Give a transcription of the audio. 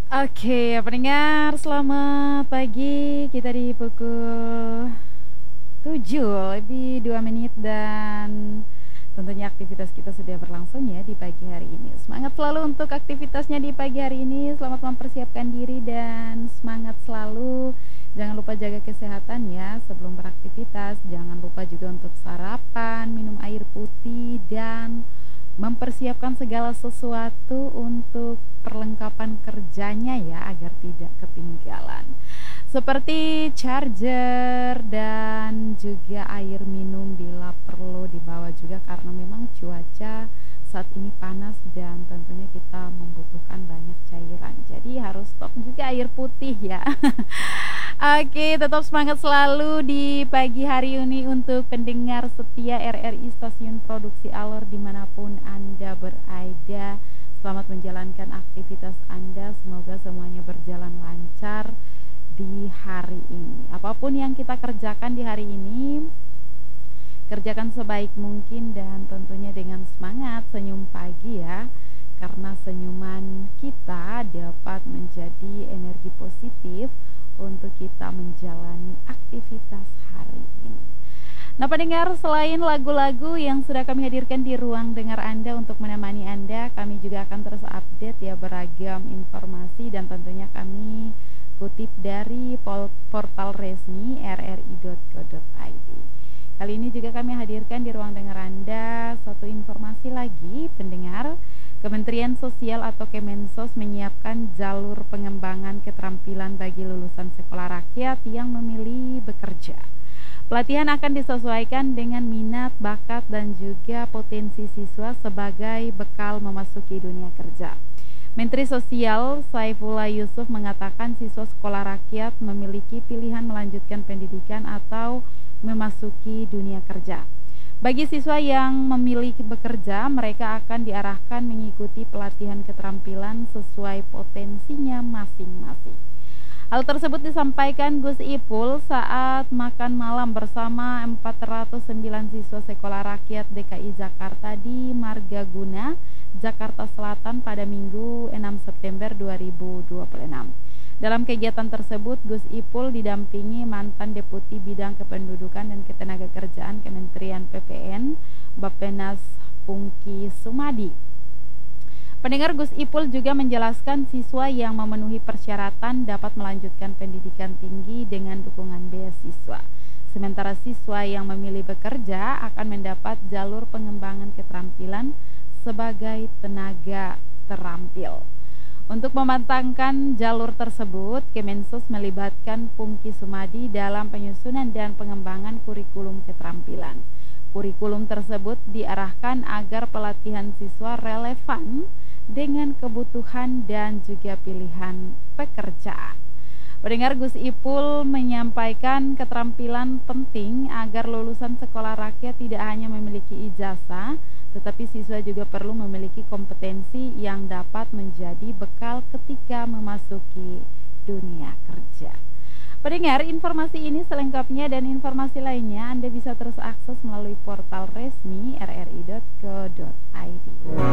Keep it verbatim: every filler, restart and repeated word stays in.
Oke, pendengar selamat pagi. Kita di pukul tujuh lebih dua menit dan tentunya aktivitas kita sudah berlangsung ya di pagi hari ini. Semangat selalu untuk aktivitasnya di pagi hari ini. Selamat mempersiapkan diri dan semangat selalu. Jangan lupa jaga kesehatan ya sebelum beraktivitas. Jangan lupa juga untuk sarapan, minum air putih dan mempersiapkan segala sesuatu untuk perlengkapan kerjanya ya agar tidak ketinggalan. Seperti charger dan juga air minum bila perlu dibawa juga karena memang cuaca saat ini panas dan tentunya kita membutuhkan banyak cairan. Jadi harus stok juga air putih ya. Oke, tetap semangat selalu di pagi hari ini untuk pendengar setia R R I Stasiun Produksi Alor dimanapun Anda berada. Selamat menjalankan aktivitas Anda, semoga semuanya berjalan lancar di hari ini. Apapun yang kita kerjakan di hari ini, kerjakan sebaik mungkin dan tentunya dengan semangat, senyum pagi ya. Karena senyuman kita dapat menjadi energi positif untuk kita menjalani aktivitas hari ini. Nah pendengar, selain lagu-lagu yang sudah kami hadirkan di ruang dengar Anda untuk menemani Anda, kami juga akan terus update ya beragam informasi dan tentunya kami kutip dari portal resmi r r i dot co dot i d. Kali ini juga kami hadirkan di ruang dengar Anda satu informasi lagi pendengar. Kementerian Sosial atau Kemensos menyiapkan jalur pengembangan keterampilan bagi lulusan sekolah rakyat yang memilih bekerja. Pelatihan akan disesuaikan dengan minat, bakat, dan juga potensi siswa sebagai bekal memasuki dunia kerja. Menteri Sosial Saifullah Yusuf mengatakan siswa sekolah rakyat memiliki pilihan melanjutkan pendidikan atau memasuki dunia kerja. Bagi siswa yang memilih bekerja, mereka akan diarahkan mengikuti pelatihan keterampilan sesuai potensinya masing-masing. Hal tersebut disampaikan Gus Ipul saat makan malam bersama empat ratus sembilan siswa sekolah rakyat D K I Jakarta di Margaguna, Jakarta Selatan pada Minggu enam September dua ribu dua puluh enam. Dalam kegiatan tersebut, Gus Ipul didampingi mantan Deputi Bidang Kependudukan dan Ketenagakerjaan Kementerian P P N, Bappenas Pungki Sumadi. Pendengar, Gus Ipul juga menjelaskan siswa yang memenuhi persyaratan dapat melanjutkan pendidikan tinggi dengan dukungan beasiswa. Sementara siswa yang memilih bekerja akan mendapat jalur pengembangan keterampilan sebagai tenaga terampil. Untuk mematangkan jalur tersebut, Kemensos melibatkan Pungki Sumadi dalam penyusunan dan pengembangan kurikulum keterampilan. Kurikulum tersebut diarahkan agar pelatihan siswa relevan dengan kebutuhan dan juga pilihan pekerjaan. Pendengar, Gus Ipul menyampaikan keterampilan penting agar lulusan sekolah rakyat tidak hanya memiliki ijazah, tetapi siswa juga perlu memiliki kompetensi yang dapat menjadi bekal ketika memasuki dunia kerja. Pendengar, informasi ini selengkapnya dan informasi lainnya Anda bisa terus akses melalui portal resmi r r i dot co dot i d.